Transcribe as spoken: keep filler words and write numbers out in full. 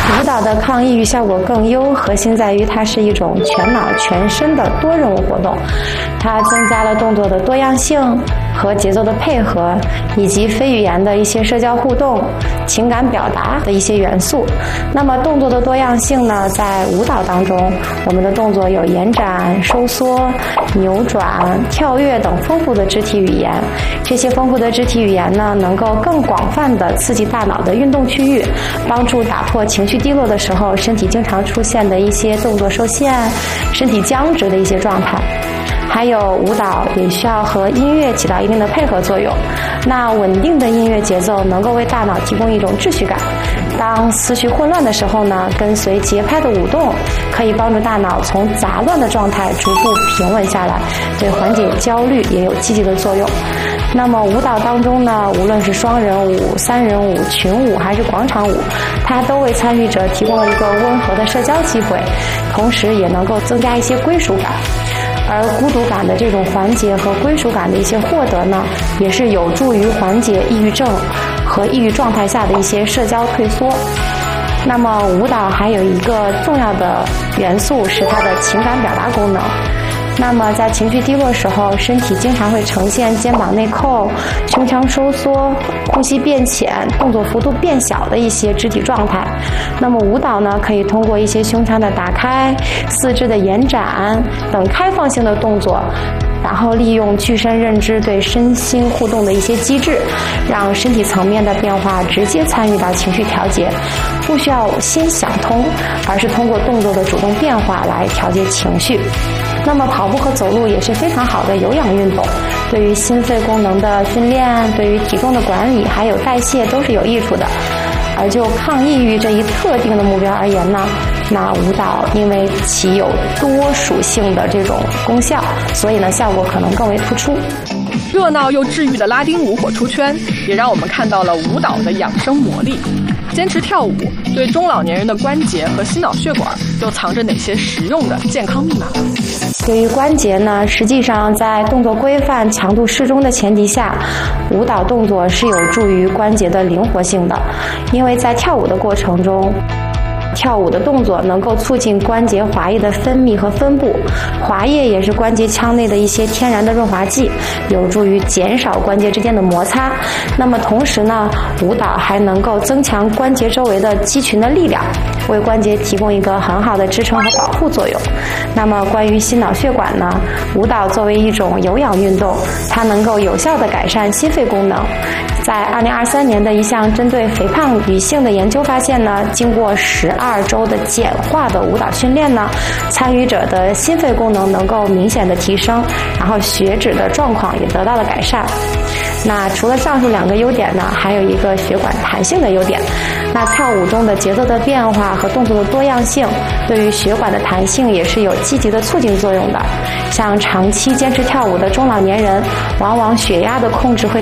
舞蹈的抗抑郁效果更优，核心在于它是一种全脑全身的多任务活动，它增加了动作的多样性和节奏的配合，以及非语言的一些社交互动、情感表达的一些元素。那么动作的多样性呢，在舞蹈当中，我们的动作有延展、收缩、扭转、跳跃等丰富的肢体语言。这些丰富的肢体语言呢，能够更广泛地刺激大脑的运动区域，帮助打破情绪低落的时候身体经常出现的一些动作受限、身体僵直的一些状态。还有舞蹈也需要和音乐起到一定的配合作用。那稳定的音乐节奏能够为大脑提供一种秩序感。当思绪混乱的时候呢，跟随节拍的舞动可以帮助大脑从杂乱的状态逐步平稳下来，对缓解焦虑也有积极的作用。那么舞蹈当中呢，无论是双人舞、三人舞、群舞还是广场舞，它都为参与者提供了一个温和的社交机会，同时也能够增加一些归属感。而孤独感的这种缓解和归属感的一些获得呢，也是有助于缓解抑郁症和抑郁状态下的一些社交退缩。那么舞蹈还有一个重要的元素是它的情感表达功能。那么在情绪低落时候，身体经常会呈现肩膀内扣、胸腔收缩、呼吸变浅、动作幅度变小的一些肢体状态。那么舞蹈呢，可以通过一些胸腔的打开、四肢的延展等开放性的动作，然后利用具身认知对身心互动的一些机制，让身体层面的变化直接参与到情绪调节，不需要先想通，而是通过动作的主动变化来调节情绪。那么跑步和走路也是非常好的有氧运动，对于心肺功能的训练，对于体重的管理还有代谢都是有益处的。而就抗抑郁这一特定的目标而言呢，那舞蹈因为其有多属性的这种功效，所以呢效果可能更为突出。 热闹又治愈的拉丁舞火出圈，也让我们看到了舞蹈的养生魔力。坚持跳舞对中老年人的关节和心脑血管又藏着哪些实用的健康密码？ 对于关节呢，实际上在动作规范、强度适中的前提下，舞蹈动作是有助于关节的灵活性的。因为在跳舞的过程中，跳舞的动作能够促进关节滑液的分泌和分布，滑液也是关节腔内的一些天然的润滑剂，有助于减少关节之间的摩擦。那么同时呢，舞蹈还能够增强关节周围的肌群的力量，为关节提供一个很好的支撑和保护作用。那么关于心脑血管呢，舞蹈作为一种有氧运动，它能够有效地改善心肺功能。在二零二三年的一项针对肥胖女性的研究发现呢，经过十二周的简化的舞蹈训练呢，参与者的心肺功能能够明显的提升，然后血脂的状况也得到了改善。那除了上述两个优点呢，还有一个血管弹性的优点。那跳舞中的节奏的变化和动作的多样性，对于血管的弹性也是有积极的促进作用的。像长期坚持跳舞的中老年人，往往血压的控制会